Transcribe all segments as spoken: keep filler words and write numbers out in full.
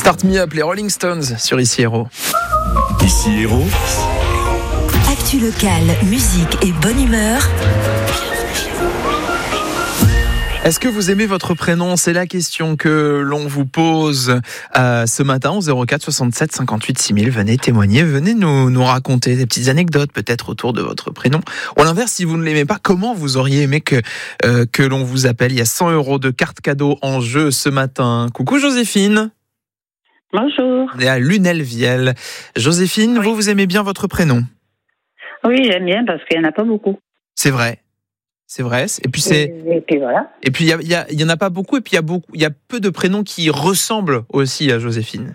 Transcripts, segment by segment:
Start Me Up, les Rolling Stones sur Ici Héros. Ici Héros. Actu locale, musique et bonne humeur. Est-ce que vous aimez votre prénom ? C'est la question que l'on vous pose euh, ce matin au zéro quatre soixante-sept cinquante-huit six mille. Venez témoigner, venez nous, nous raconter des petites anecdotes peut-être autour de votre prénom. Ou à l'inverse, si vous ne l'aimez pas, comment vous auriez aimé que, euh, que l'on vous appelle ? Il y a cent euros de cartes cadeaux en jeu ce matin. Coucou Joséphine. Bonjour. On est à Lunel-Viel. Joséphine, oui. vous, vous aimez bien votre prénom ? Oui, j'aime bien parce qu'il n'y en a pas beaucoup. C'est vrai. C'est vrai. Et puis c'est. Et, et puis voilà. Et puis il y, a, il y, a, il y en a pas beaucoup. Et puis il y a beaucoup. Il y a peu de prénoms qui ressemblent aussi à Joséphine.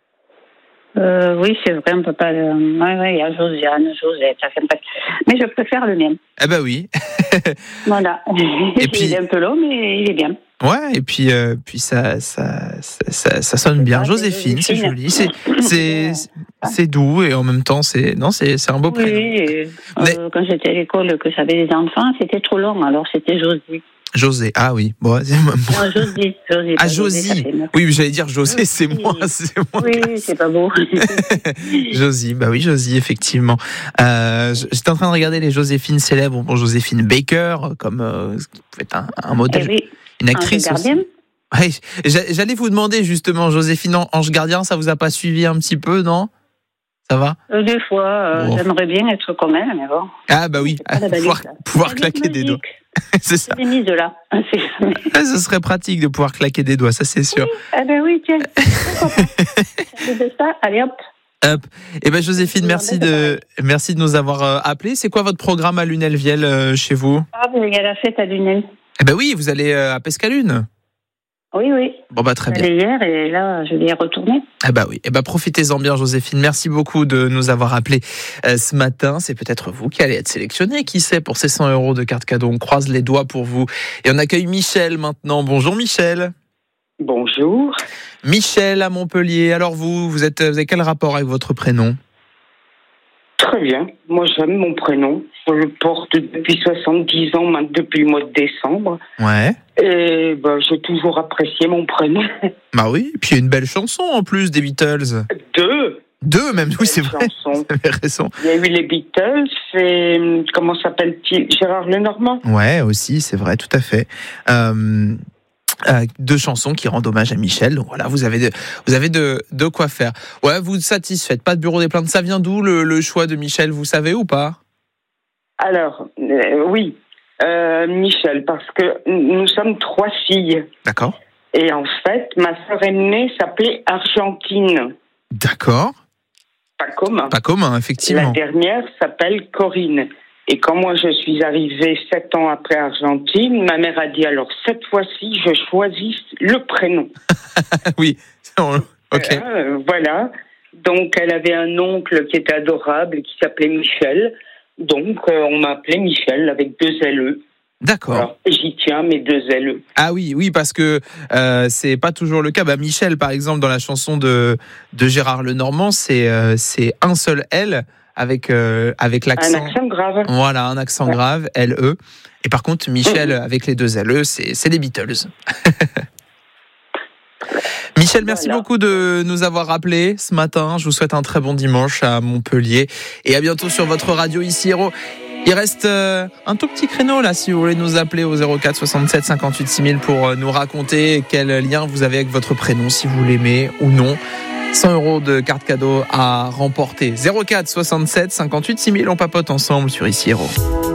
Euh, oui, c'est vrai. On peut pas. Euh... Oui, oui, il y a Josiane, Josette. Ça fait pas. Mais je préfère le mien. Eh ben oui. Voilà. Et puis. Il est un peu long, mais il est bien. Ouais. Et puis, euh, puis ça, ça, ça, ça, ça sonne bien. Ah, Joséphine, c'est joli. C'est, c'est, c'est doux et en même temps, c'est non, c'est, c'est un beau prénom. Oui. Et, Mais... euh, quand j'étais à l'école, que j'avais des enfants, c'était trop long. Alors c'était Josie. José, ah oui, bon, c'est moi. Non, Josie, Josie. Ah, Josie. Oui, mais j'allais dire José, c'est oui. moi, c'est moi. Oui, c'est pas beau. Josie, bah oui, Josie, effectivement. Euh, j'étais en train de regarder les Joséphines célèbres. Bon, Joséphine Baker, comme euh, peut être un, un modèle, oui. une actrice aussi. Oui, j'allais vous demander justement, Joséphine Ange Gardien, ça vous a pas suivi un petit peu, non ? Ça va ? euh, Des fois, euh, bon. J'aimerais bien être comme elle, mais bon. Ah bah oui, pouvoir, pouvoir claquer des doigts. C'est ça. C'est mise là. Ah, ce serait pratique de pouvoir claquer des doigts, ça c'est sûr. Oui. Ah ben oui, tiens. C'est ça, allez hop. Hop. Eh ben Joséphine, merci de merci de nous avoir euh, appelés. C'est quoi votre programme à Lunel-Viel euh, chez vous ? Ah ben il y a la fête à Lunel. Eh ben oui, vous allez euh, à Pescalune. Oui, oui. Bon bah très bien. J'allais hier et là je vais y retourner. Ah bah oui. Eh ben profitez-en bien, Joséphine. Merci beaucoup de nous avoir appelés euh, ce matin. C'est peut-être vous qui allez être sélectionné, qui sait, pour ces cent euros de cartes cadeaux. On croise les doigts pour vous. Et on accueille Michel maintenant. Bonjour Michel. Bonjour. Michel à Montpellier. Alors vous, vous êtes, vous avez quel rapport avec votre prénom ? Très bien. Moi j'aime mon prénom. Je le porte depuis soixante-dix ans, maintenant depuis le mois de décembre. Ouais. Et bah, j'ai toujours apprécié mon prénom. Bah oui, et puis il y a une belle chanson en plus des Beatles. Deux. Deux même, oui c'est vrai. Vous avez raison. Il y a eu les Beatles et comment s'appelle-t-il ? Gérard Lenormand. Ouais, aussi, c'est vrai, tout à fait. Euh, euh, deux chansons qui rendent hommage à Michel. Donc voilà, vous avez de, vous avez de, de quoi faire. Ouais, vous êtes satisfaite. Pas de bureau des plaintes. Ça vient d'où le, le choix de Michel, vous savez ou pas ? Alors, euh, oui. Euh, Michel, parce que nous sommes trois filles. D'accord. Et en fait, ma sœur aînée s'appelait Argentine. D'accord. Pas commun. Pas commun, effectivement. La dernière s'appelle Corinne. Et quand moi je suis arrivée sept ans après Argentine, ma mère a dit alors cette fois-ci je choisis le prénom. Oui. Ok. Euh, voilà. Donc elle avait un oncle qui était adorable qui s'appelait Michel. Donc, euh, on m'a appelé Michel avec deux L E. D'accord. Alors, j'y tiens, mes deux L E. Ah oui, oui, parce que euh, c'est pas toujours le cas. Bah, Michel, par exemple, dans la chanson de, de Gérard Lenormand, c'est, euh, c'est un seul L avec, euh, avec l'accent. Un accent grave. Voilà, un accent ouais. grave, L E. Et par contre, Michel, mmh. avec les deux L E, c'est, c'est les Beatles. Michel, merci voilà. beaucoup de nous avoir rappelés ce matin. Je vous souhaite un très bon dimanche à Montpellier et à bientôt sur votre radio Ici Héros. Il reste euh, un tout petit créneau là si vous voulez nous appeler au zéro quatre soixante-sept cinquante-huit six mille pour euh, nous raconter quel lien vous avez avec votre prénom, si vous l'aimez ou non. cent euros de cartes cadeaux à remporter. zéro quatre soixante-sept cinquante-huit six mille, on papote ensemble sur Ici Héros.